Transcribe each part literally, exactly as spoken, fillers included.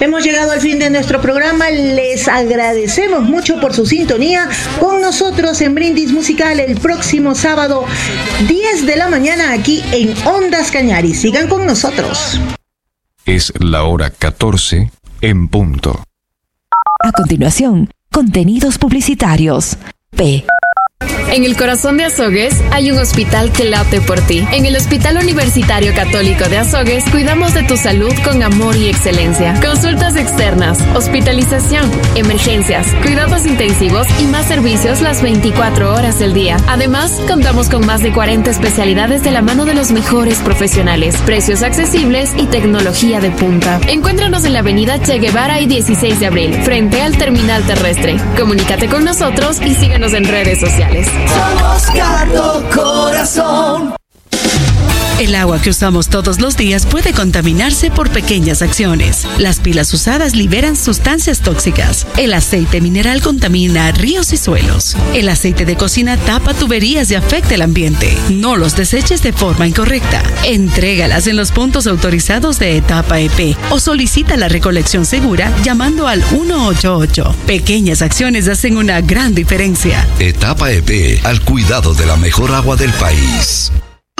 Hemos llegado al fin de nuestro programa. Les agradecemos mucho por su sintonía con nosotros en Brindis Musical el próximo sábado diez de la mañana aquí en Ondas Cañaris. Sigan con nosotros. Es la hora catorce en punto. A continuación, contenidos publicitarios. P. En el corazón de Azogues hay un hospital que late por ti. En el Hospital Universitario Católico de Azogues cuidamos de tu salud con amor y excelencia. Consultas externas, hospitalización, emergencias, cuidados intensivos y más servicios las veinticuatro horas del día. Además, contamos con más de cuarenta especialidades de la mano de los mejores profesionales, precios accesibles y tecnología de punta. Encuéntranos en la avenida Che Guevara y dieciséis de abril, frente al terminal terrestre. Comunícate con nosotros y síguenos en redes sociales. Somos Cardo Corazón. El agua que usamos todos los días puede contaminarse por pequeñas acciones. Las pilas usadas liberan sustancias tóxicas. El aceite mineral contamina ríos y suelos. El aceite de cocina tapa tuberías y afecta el ambiente. No los deseches de forma incorrecta. Entrégalas en los puntos autorizados de Etapa E P o solicita la recolección segura llamando al uno ocho ocho. Pequeñas acciones hacen una gran diferencia. Etapa E P, al cuidado de la mejor agua del país.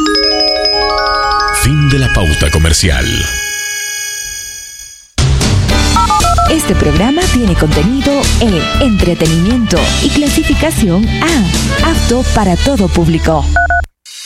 Fin de la pauta comercial. Este programa tiene contenido E, entretenimiento y clasificación A, apto para todo público.